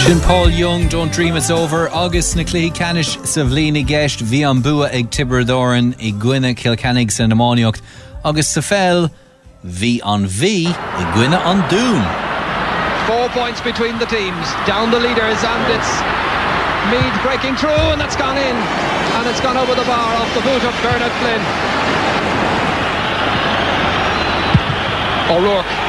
Sin Paul Young, Don't Dream It's Over. Agus na Clí Canish sa bhliain gceist bhí an bua ag Tibredoran I gcuine Kilkennig san amániocht. Agus sa fel bhí an bhí I gcuine an dún. 4 points between the teams. Down the leaders, and it's Meath breaking through, and that's gone in. And it's gone over the bar off the boot of Bernard Flynn. O'Rourke